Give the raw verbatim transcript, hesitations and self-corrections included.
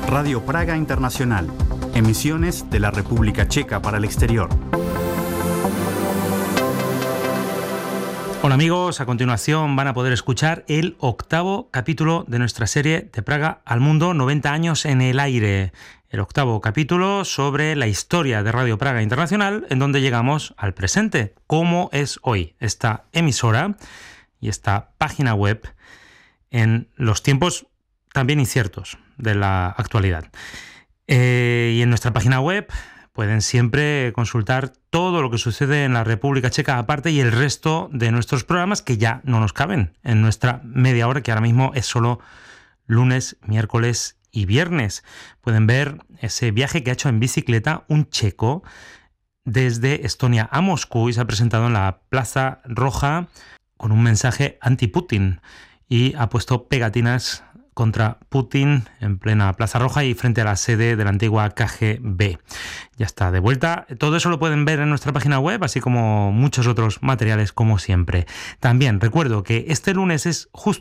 Radio Praga Internacional, emisiones de la República Checa para el exterior. Hola amigos, a continuación van a poder escuchar el octavo capítulo de nuestra serie De Praga al Mundo, noventa años en el aire. El octavo capítulo sobre la historia de Radio Praga Internacional, en donde llegamos al presente, cómo es hoy esta emisora y esta página web en los tiempos también inciertos de la actualidad. Eh, y en nuestra página web pueden siempre consultar todo lo que sucede en la República Checa aparte y el resto de nuestros programas que ya no nos caben en nuestra media hora, que ahora mismo es solo lunes, miércoles y viernes. Pueden ver ese viaje que ha hecho en bicicleta un checo desde Estonia a Moscú y se ha presentado en la Plaza Roja con un mensaje anti-Putin y ha puesto pegatinas contra Putin en plena Plaza Roja y frente a la sede de la antigua K G B. Ya está de vuelta. Todo eso lo pueden ver en nuestra página web, así como muchos otros materiales como siempre. También recuerdo que este lunes es justo